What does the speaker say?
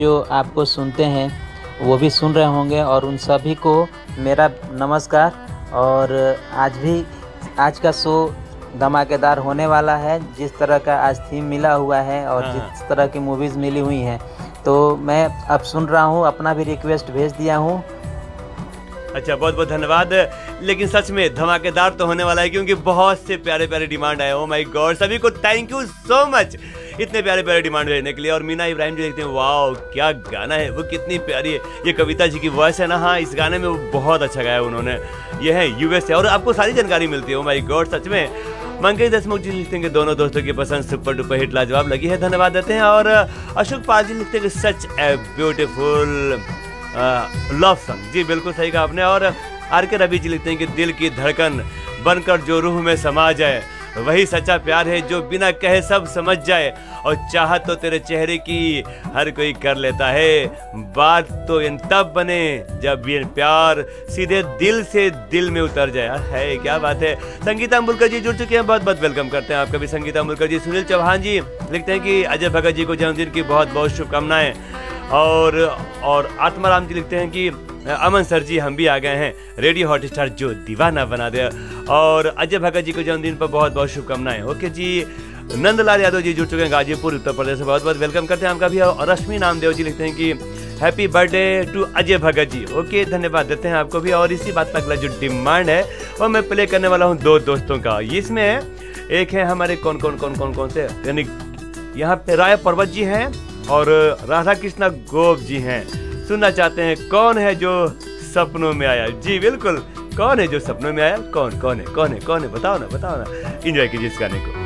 जो आपको सुनते हैं वो भी सुन रहे होंगे, और उन सभी को मेरा नमस्कार। और आज का शो धमाकेदार होने वाला है। जिस तरह का आज थीम मिला हुआ है और जिस तरह की मूवीज़ मिली हुई हैं, तो मैं अब सुन रहा हूँ, अपना भी रिक्वेस्ट भेज दिया हूँ। अच्छा, बहुत बहुत धन्यवाद। लेकिन सच में धमाकेदार तो होने वाला है, क्योंकि बहुत से प्यारे प्यारे डिमांड आए। ओ माय गॉड, सभी को थैंक यू सो मच इतने प्यारे प्यारे डिमांड भेजने के लिए। और मीना इब्राहिम जो देखते हैं, वाओ क्या गाना है, वो कितनी प्यारी है। ये कविता जी की वॉइस है ना, हाँ, इस गाने में वो बहुत अच्छा गाया उन्होंने। ये है यूएस से, और आपको सारी जानकारी मिलती है। ओ माय गॉड, सच में। मंगेश देशमुख जी लिखते हैं कि दोनों दोस्तों की पसंद सुपर डुपर हिट लाजवाब लगी है, धन्यवाद देते हैं। और अशोक पाल जी लिखते हैं कि सच ए ब्यूटीफुल लव सॉन्ग। जी बिल्कुल सही कहा आपने। और आर के रवि जी लिखते हैं कि दिल की धड़कन बनकर जो रूह में समा जाए, वही सच्चा प्यार है जो बिना कहे सब समझ जाए। और चाहत तो तेरे चेहरे की हर कोई कर लेता है, बात तो इन तब बने जब ये प्यार सीधे दिल से दिल में उतर जाए। है क्या बात है। संगीता अम्बुलकर जी जुड़ चुके हैं, बहुत बहुत वेलकम करते हैं आपका भी संगीता अम्बुलकर जी। सुनील चौहान जी लिखते हैं कि अजय भगत जी को जन्मदिन की बहुत बहुत शुभकामनाएं। और आत्माराम जी लिखते हैं कि अमन सर जी हम भी आ गए हैं, रेडियो हॉटस्टार जो दीवाना बना दे। और अजय भगत जी को जन्मदिन पर बहुत बहुत शुभकामनाएं। ओके जी। नंदलाल यादव जी जुड़ चुके हैं गाजीपुर उत्तर प्रदेश से, बहुत बहुत वेलकम करते हैं आपका भी। और रश्मि नामदेव जी लिखते हैं कि happy birthday to Ajay Bhagat ji. Okay, धन्यवाद देते हैं आपको भी। और इसी बात पर अगला जो डिमांड है वो मैं प्ले करने वाला हूँ दो दोस्तों का। इसमें एक है हमारे कौन से, यानी यहाँ पे राय पर्वत जी हैं और राधा कृष्णा गोप जी हैं। सुनना चाहते हैं कौन है जो सपनों में आया। जी बिल्कुल, कौन है जो सपनों में आया, कौन है बताओ ना, एंजॉय कीजिए इस गाने को।